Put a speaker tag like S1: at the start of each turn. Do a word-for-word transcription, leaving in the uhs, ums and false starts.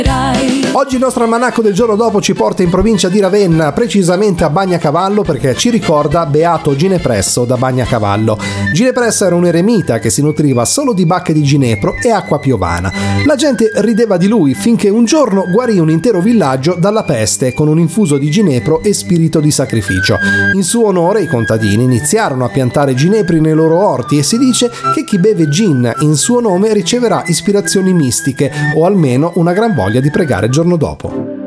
S1: Oggi il nostro almanacco del giorno dopo ci porta in provincia di Ravenna, precisamente a Bagnacavallo, perché ci ricorda Beato Ginepresso da Bagnacavallo. Ginepresso era un eremita che si nutriva solo di bacche di ginepro e acqua piovana. La gente rideva di lui finché un giorno guarì un intero villaggio dalla peste con un infuso di ginepro e spirito di sacrificio. In suo onore i contadini iniziarono a piantare ginepri nei loro orti e si dice che chi beve gin in suo nome riceverà ispirazioni mistiche o almeno una gran voglia di pregare il giorno dopo.